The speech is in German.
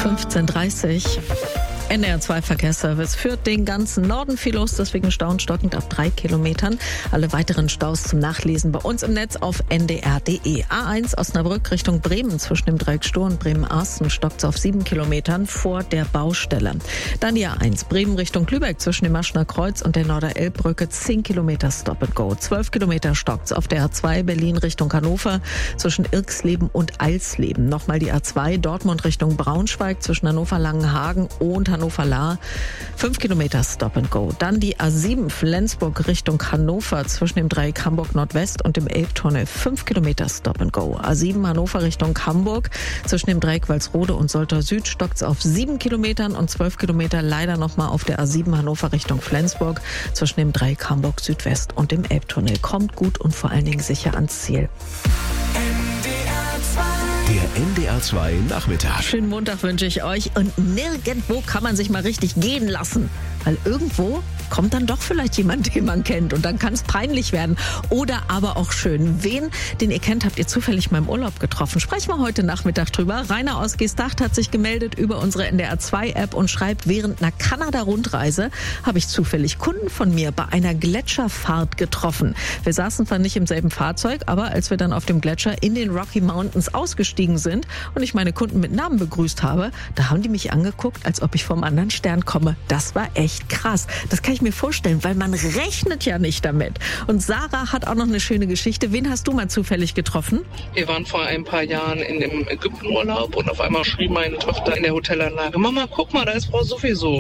15:30 NDR 2 Verkehrsservice führt den ganzen Norden viel los, deswegen stockend ab 3 Kilometern. Alle weiteren Staus zum Nachlesen bei uns im Netz auf ndr.de. A1 Osnabrück Richtung Bremen zwischen dem Dreieck Stohr und Bremen-Arsten stockt auf 7 Kilometern vor der Baustelle. Dann die A1 Bremen Richtung Lübeck zwischen dem Maschner Kreuz und der Norder-Elb-Brücke 10 Kilometer Stop and Go. 12 Kilometer stockt's auf der A2 Berlin Richtung Hannover zwischen Irksleben und Eilsleben. Nochmal die A2 Dortmund Richtung Braunschweig zwischen Hannover-Langenhagen und Hannover-Lahr 5 Kilometer Stop and Go. Dann die A7 Flensburg Richtung Hannover zwischen dem Dreieck Hamburg Nordwest und dem Elbtunnel 5 Kilometer Stop and Go. A7 Hannover Richtung Hamburg zwischen dem Dreieck Walsrode und Soltau Süd stockt's auf 7 Kilometern und 12 Kilometer leider nochmal auf der A7 Hannover Richtung Flensburg zwischen dem Dreieck Hamburg Südwest und dem Elbtunnel. Kommt gut und vor allen Dingen sicher ans Ziel. Der NDR 2 Nachmittag. Schönen Montag wünsche ich euch. Und nirgendwo kann man sich mal richtig gehen lassen. Weil irgendwo kommt dann doch vielleicht jemand, den man kennt. Und dann kann es peinlich werden. Oder aber auch schön. Wen, den ihr kennt, habt ihr zufällig mal im Urlaub getroffen? Sprechen wir heute Nachmittag drüber. Rainer aus Geesthacht hat sich gemeldet über unsere NDR 2 App und schreibt, während einer Kanada-Rundreise habe ich zufällig Kunden von mir bei einer Gletscherfahrt getroffen. Wir saßen zwar nicht im selben Fahrzeug, aber als wir dann auf dem Gletscher in den Rocky Mountains ausgestiegen sind und ich meine Kunden mit Namen begrüßt habe, da haben die mich angeguckt, als ob ich vom anderen Stern komme. Das war echt krass. Das kann ich mir vorstellen, weil man rechnet ja nicht damit. Und Sarah hat auch noch eine schöne Geschichte. Wen hast du mal zufällig getroffen? Wir waren vor ein paar Jahren in dem Ägyptenurlaub und auf einmal schrie meine Tochter in der Hotelanlage: Mama, guck mal, da ist Frau sowieso.